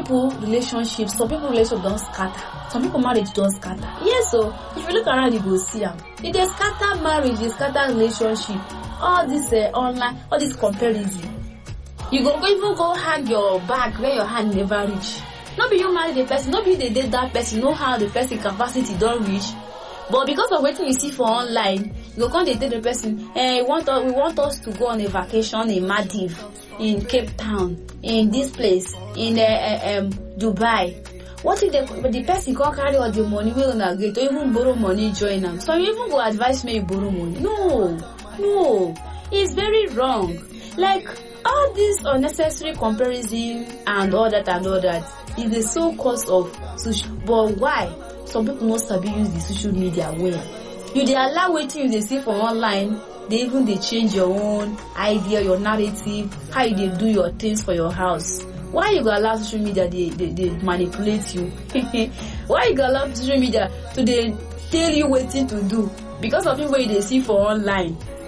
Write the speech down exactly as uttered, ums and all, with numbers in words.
people relationship, some people relationship don't scatter. Some people marriage don't scatter. Yes, so if you look around, you go see them. If they scatter marriage, they scatter relationship. All this uh, online, all this comparison. You go even go hang your bag where your hand never reach. Not be you marry the person, not be they date that person, know how the person capacity don't reach. But because of what you see for online, you go come they tell the person, eh, we want us, we want us to go on a vacation in Maldives, in Cape Town, in this place, in uh, uh, um, Dubai. What if the, the person can't carry all the money we gonna get, or even borrow money join them? So you even go advise me borrow money? No, no, it's very wrong. Like all this unnecessary comparison and all that and all that is the sole cause of social. But why? Some people not sabi use the social media well. You they allow waiting you they see for online. They even they change your own idea, your narrative, how you they do your things for your house. Why you go allow social media they they, they manipulate you? Why you go allow social media to they tell you what to do? Because of the way they see for online.